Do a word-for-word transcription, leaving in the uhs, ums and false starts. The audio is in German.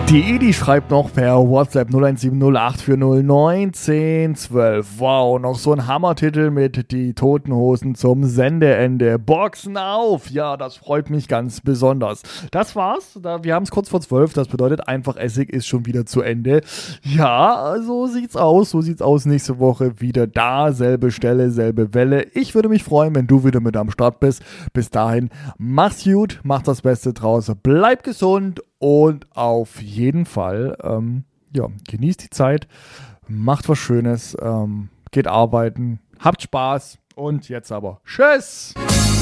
Die Edi schreibt noch per WhatsApp null eins sieben null acht vier null neun eins null ein zwei. Wow, noch so ein Hammertitel mit Die Toten Hosen zum Sendeende. Boxen auf! Ja, das freut mich ganz besonders. Das war's. Da, wir haben es kurz vor zwölf. Das bedeutet, einfach Essig ist schon wieder zu Ende. Ja, so sieht's aus. So sieht's aus. Nächste Woche wieder da. Selbe Stelle, selbe Welle. Ich würde mich freuen, wenn du wieder mit am Start bist. Bis dahin, mach's gut. Mach das Beste draus. Bleib gesund. Und auf jeden Fall, ähm, ja, genießt die Zeit, macht was Schönes, ähm, geht arbeiten, habt Spaß und jetzt aber tschüss!